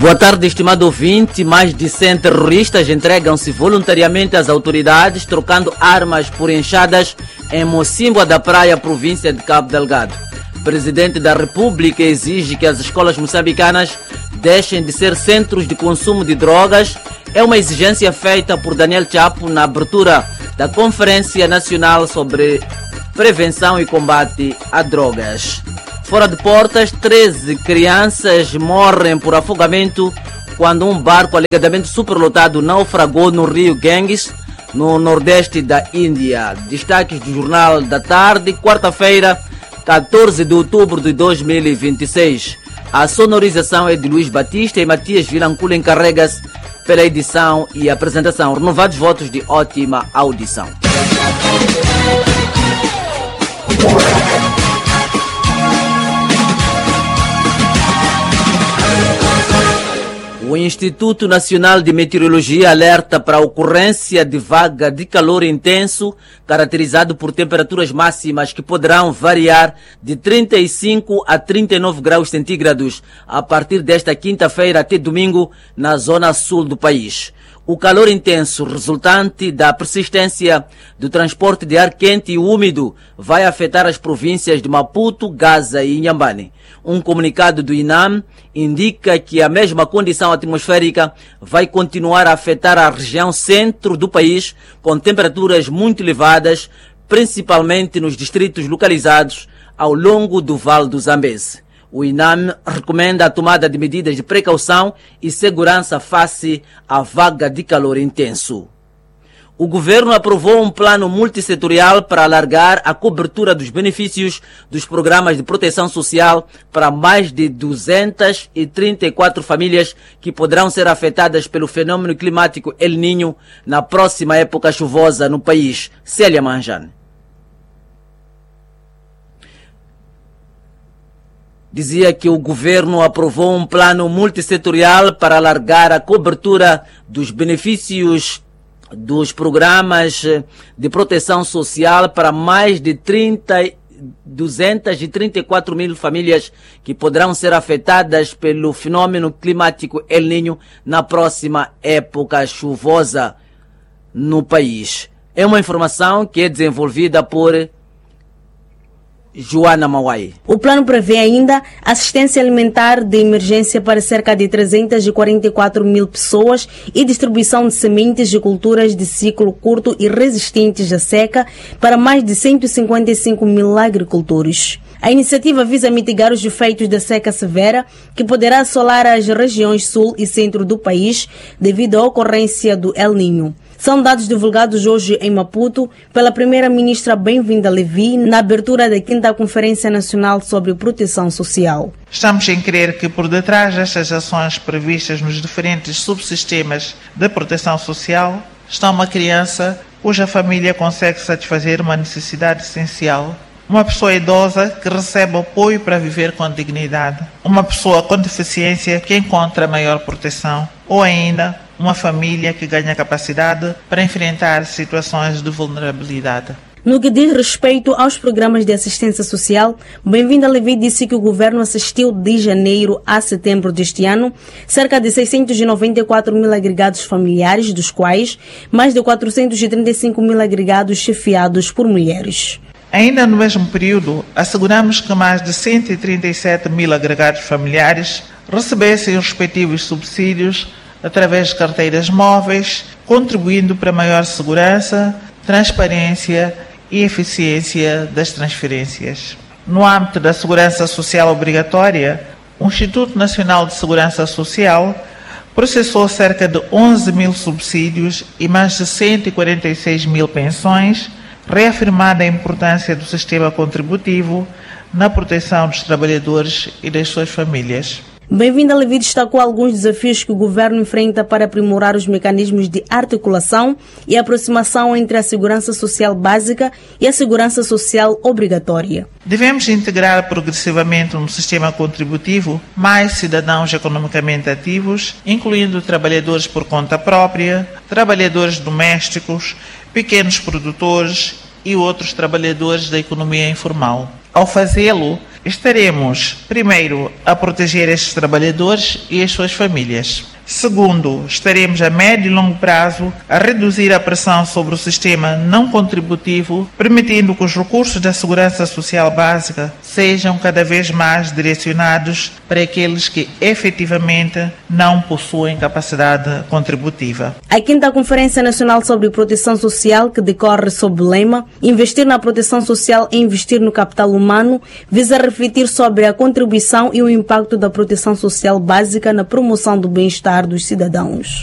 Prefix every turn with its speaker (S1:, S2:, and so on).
S1: Boa tarde, estimado ouvinte. Mais de 100 terroristas entregam-se voluntariamente às autoridades, trocando armas por enxadas em Mocimboa da Praia, província de Cabo Delgado. O presidente da República exige que as escolas moçambicanas deixem de ser centros de consumo de drogas. É uma exigência feita por Daniel Chapo na abertura da Conferência Nacional sobre Prevenção e Combate a Drogas. Fora de portas, 13 crianças morrem por afogamento quando um barco alegadamente superlotado naufragou no rio Ganges, no nordeste da Índia. Destaques do Jornal da Tarde, quarta-feira, 14 de outubro de 2026. A sonorização é de Luís Batista e Matias Vilancula encarrega-se pela edição e apresentação. Renovados votos de ótima audição. O Instituto Nacional de Meteorologia alerta para a ocorrência de vaga de calor intenso, caracterizado por temperaturas máximas que poderão variar de 35 a 39 graus centígrados a partir desta quinta-feira até domingo na zona sul do país. O calor intenso resultante da persistência do transporte de ar quente e úmido vai afetar as províncias de Maputo, Gaza e Inhambane. Um comunicado do INAM indica que a mesma condição atmosférica vai continuar a afetar a região centro do país, com temperaturas muito elevadas, principalmente nos distritos localizados ao longo do Vale do Zambeze. O INAM recomenda a tomada de medidas de precaução e segurança face à vaga de calor intenso. O governo aprovou um plano multissetorial para alargar a cobertura dos benefícios dos programas de proteção social para mais de 234 famílias que poderão ser afetadas pelo fenômeno climático El Niño na próxima época chuvosa no país. Célia Manjane. Dizia que o governo aprovou um plano multissetorial para alargar a cobertura dos benefícios dos programas de proteção social para mais de 234 mil famílias que poderão ser afetadas pelo fenômeno climático El Niño na próxima época chuvosa no país. É uma informação que é desenvolvida por Joana Mawai.
S2: O plano prevê ainda assistência alimentar de emergência para cerca de 344 mil pessoas e distribuição de sementes de culturas de ciclo curto e resistentes à seca para mais de 155 mil agricultores. A iniciativa visa mitigar os efeitos da seca severa que poderá assolar as regiões sul e centro do país devido à ocorrência do El Niño. São dados divulgados hoje em Maputo pela primeira-ministra Bem-vinda Levi na abertura da 5ª Conferência Nacional sobre Proteção Social.
S3: Estamos em crer que por detrás destas ações previstas nos diferentes subsistemas de proteção social está uma criança cuja família consegue satisfazer uma necessidade essencial, uma pessoa idosa que recebe apoio para viver com dignidade, uma pessoa com deficiência que encontra maior proteção ou ainda uma família que ganha capacidade para enfrentar situações de vulnerabilidade.
S2: No que diz respeito aos programas de assistência social, Bem-vinda Levi disse que o governo assistiu de janeiro a setembro deste ano cerca de 694 mil agregados familiares, dos quais mais de 435 mil agregados chefiados por mulheres.
S3: Ainda no mesmo período, asseguramos que mais de 137 mil agregados familiares recebessem os respectivos subsídios através de carteiras móveis, contribuindo para maior segurança, transparência e eficiência das transferências. No âmbito da segurança social obrigatória, o Instituto Nacional de Segurança Social processou cerca de 11 mil subsídios e mais de 146 mil pensões, reafirmando a importância do sistema contributivo na proteção dos trabalhadores e das suas famílias.
S2: Bem-vinda Levi destacou alguns desafios que o governo enfrenta para aprimorar os mecanismos de articulação e aproximação entre a segurança social básica e a segurança social obrigatória.
S3: Devemos integrar progressivamente no sistema contributivo mais cidadãos economicamente ativos, incluindo trabalhadores por conta própria, trabalhadores domésticos, pequenos produtores e outros trabalhadores da economia informal. Ao fazê-lo, estaremos, primeiro, a proteger estes trabalhadores e as suas famílias. Segundo, estaremos a médio e longo prazo a reduzir a pressão sobre o sistema não contributivo, permitindo que os recursos da Segurança Social Básica sejam cada vez mais direcionados para aqueles que efetivamente não possuem capacidade contributiva.
S2: A 5ª Conferência Nacional sobre Proteção Social, que decorre sob o lema Investir na proteção social é investir no capital humano, visa refletir sobre a contribuição e o impacto da proteção social básica na promoção do bem-estar dos cidadãos.